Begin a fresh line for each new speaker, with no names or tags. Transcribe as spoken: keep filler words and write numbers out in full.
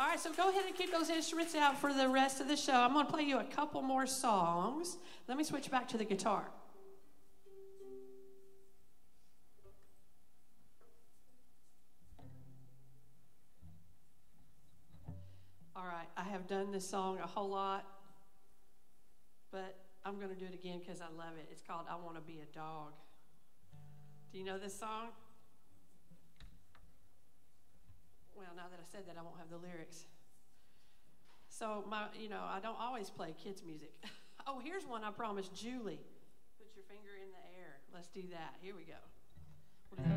right, so go ahead and keep those instruments out for the rest of the show. I'm going to play you a couple more songs. Let me switch back to the guitar. All right, I have done this song a whole lot, but I'm going to do it again because I love it. It's called I Want to Be a Dog. Do you know this song? Well, now that I said that, I won't have the lyrics. So, my, you know, I don't always play kids' music. Oh, here's one I promised Julie. Put your finger in the air. Let's do that. Here we go.